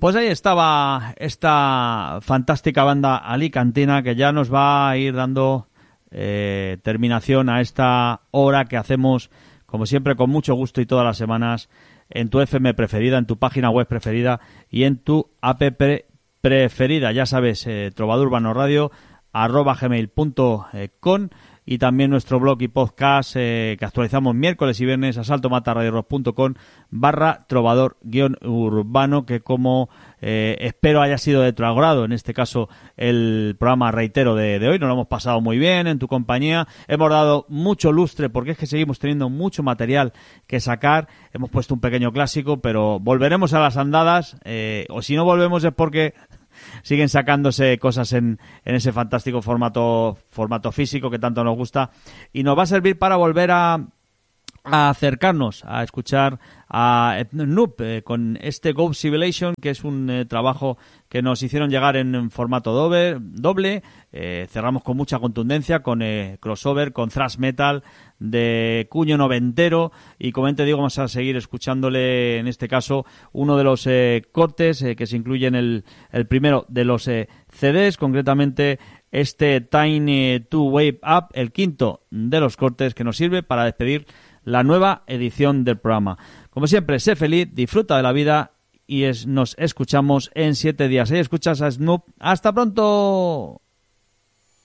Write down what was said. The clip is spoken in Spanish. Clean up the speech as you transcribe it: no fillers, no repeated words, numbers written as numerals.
Pues ahí estaba esta fantástica banda alicantina que ya nos va a ir dando terminación a esta hora que hacemos, como siempre, con mucho gusto y todas las semanas en tu FM preferida, en tu página web preferida y en tu app preferida. Ya sabes, trovadurbanorradio@gmail.com y también nuestro blog y podcast que actualizamos miércoles y viernes a saltomatarradiorock.com/trovador-urbano, que como espero haya sido de tu agrado. En este caso el programa, reitero, de hoy nos lo hemos pasado muy bien en tu compañía, hemos dado mucho lustre porque es que seguimos teniendo mucho material que sacar. Hemos puesto un pequeño clásico, pero volveremos a las andadas, o si no volvemos es porque siguen sacándose cosas en ese fantástico formato físico que tanto nos gusta, y nos va a servir para volver a acercarnos a escuchar a Noob con este Go Civilization, que es un trabajo que nos hicieron llegar en formato doble. Cerramos con mucha contundencia, con crossover, con thrash metal de cuño noventero, y como te digo, vamos a seguir escuchándole en este caso uno de los cortes que se incluyen el primero de los CDs, concretamente este Tiny to Wave Up, el quinto de los cortes que nos sirve para despedir la nueva edición del programa. Como siempre, sé feliz, disfruta de la vida y nos escuchamos en 7 días. Ahí escuchas a Snoop. ¡Hasta pronto!